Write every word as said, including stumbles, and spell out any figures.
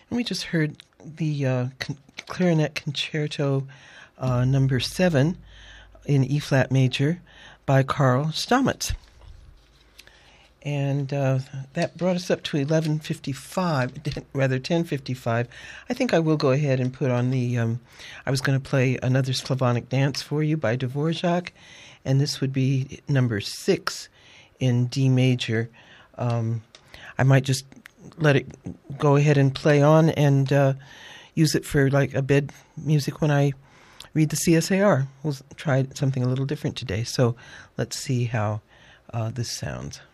And we just heard the uh, con- Clarinet Concerto uh, number seven in E-flat major by Carl Stamitz. And uh, that brought us up to eleven fifty-five, rather ten fifty-five. I think I will go ahead and put on the, um, I was going to play another Slavonic Dance for you by Dvorak, and this would be number six in D major. Um, I might just let it go ahead and play on and uh, use it for like a bed music when I read the C S A R. We'll try something a little different today, so let's see how uh, this sounds.